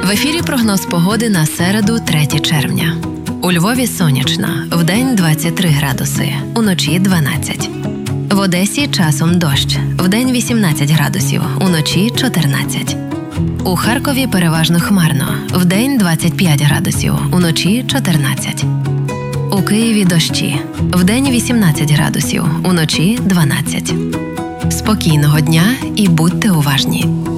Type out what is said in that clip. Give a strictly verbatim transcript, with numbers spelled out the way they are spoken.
В ефірі прогноз погоди на середу, третє червня. У Львові сонячно, вдень двадцять три градуси, уночі дванадцять. В Одесі часом дощ, вдень вісімнадцять градусів, уночі чотирнадцять. У Харкові переважно хмарно, вдень двадцять п'ять градусів, уночі чотирнадцять. У Києві дощі, вдень вісімнадцять градусів, уночі дванадцять. Спокійного дня і будьте уважні.